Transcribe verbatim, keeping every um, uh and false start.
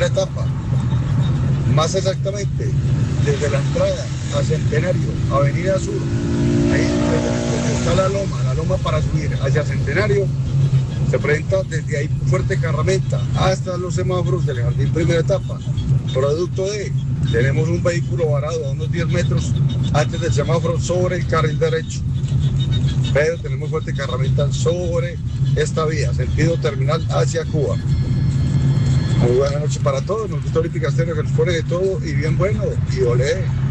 primera etapa. Más exactamente, desde la entrada a Centenario, Avenida Sur, ahí desde, está la loma, la loma para subir hacia Centenario, se presenta desde ahí Fuerte Carramenta hasta los semáforos del Jardín primera etapa. Producto de, tenemos un vehículo varado a unos diez metros antes del semáforo sobre el carril derecho. Pero tenemos Fuerte Carramenta sobre esta vía, sentido terminal hacia Cuba. Muy buenas noches para todos, nos gusta Olímpica Estéreo que nos pone de todo y bien bueno, y olé.